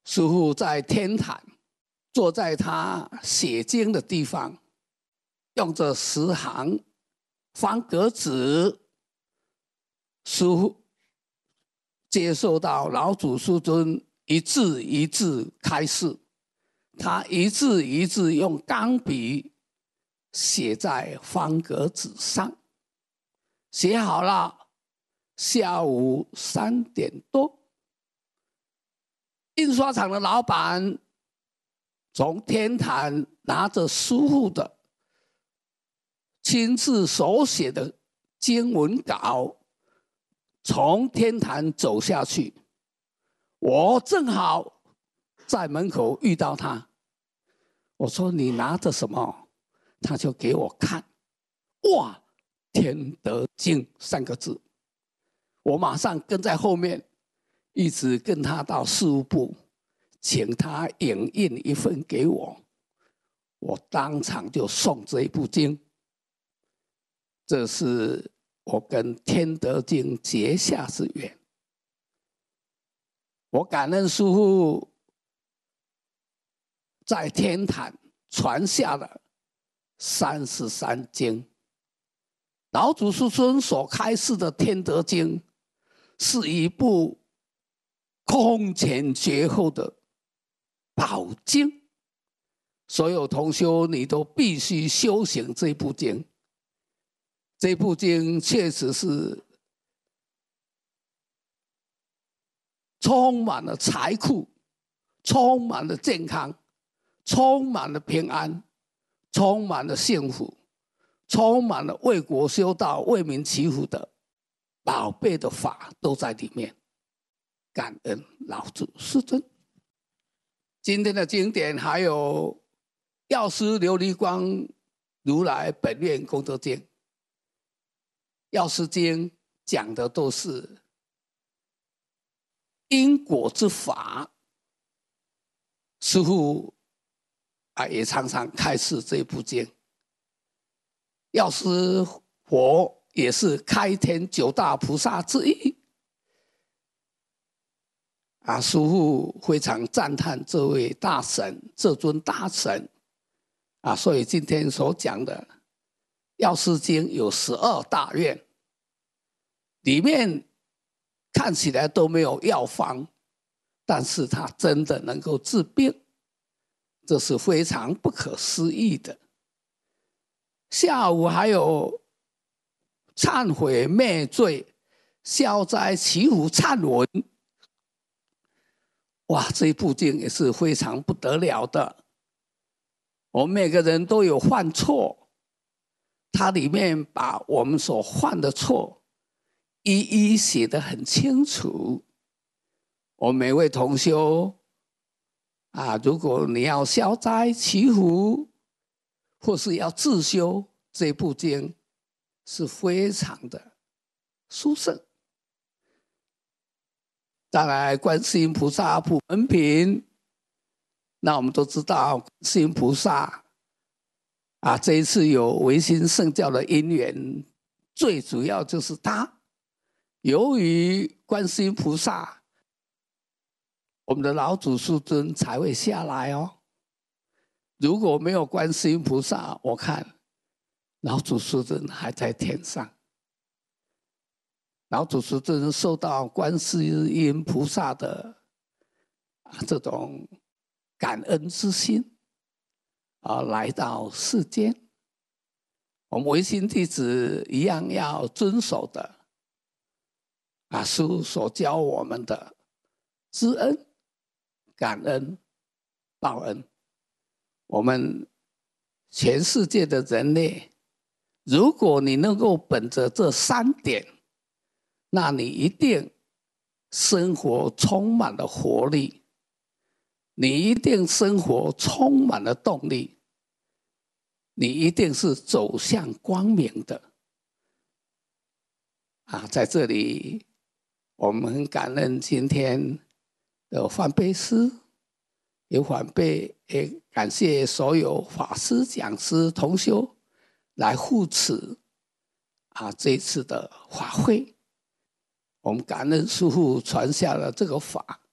师父在天坛，坐在他写经的地方，用着10行方格纸，师父接受到老祖师尊一字一字开示，他一字一字用钢笔写在方格纸上，写好了，下午3点多，印刷厂的老板从天坛拿着师父的亲自手写的经文稿从天坛走下去，我正好在门口遇到他，我说你拿着什么？他就给我看，哇，天德经3个字，我马上跟在后面，一直跟他到事务部，请他影印一份给我，我当场就送这一部经。这是我跟天德经结下之缘。我感恩师父在天坛传下了33经，老祖师尊所开示的天德经是一部空前绝后的宝经，所有同修你都必须修行这部经。这部经确实是充满了财库，充满了健康，充满了平安，充满了幸福，充满了为国修道、为民祈福的宝贝的法都在里面。感恩老祖师尊。今天的经典还有药师琉璃光如来本愿功德经。药师经讲的都是因果之法，师父也常常开示这部经。药师佛也是开天9大菩萨之一，师父非常赞叹这位大神，这尊大神所以今天所讲的药师经有12大愿，里面看起来都没有药方，但是它真的能够治病，这是非常不可思议的。下午还有忏悔灭罪、消灾祈福忏文，哇，这一部经也是非常不得了的。我们每个人都有犯错，它里面把我们所犯的错一一写得很清楚。我每位同修如果你要消灾祈福，或是要自修，这部经是非常的殊胜。再来观世音菩萨普门品，那我们都知道观世音菩萨这一次有维新圣教的因缘，最主要就是他由于观世音菩萨，我们的老祖师尊才会下来哦。如果没有观世音菩萨，我看老祖师尊还在天上。老祖师尊受到观世音菩萨的这种感恩之心来到世间。我们维新弟子一样要遵守的师父所教我们的知恩、感恩、报恩。我们全世界的人类，如果你能够本着这3点，那你一定生活充满了活力，你一定生活充满了动力，你一定是走向光明的。在这里我们很感恩今天的梵呗师，也感谢所有法师、讲师、同修来护持这一次的法会。我们感恩师父传下了这个法，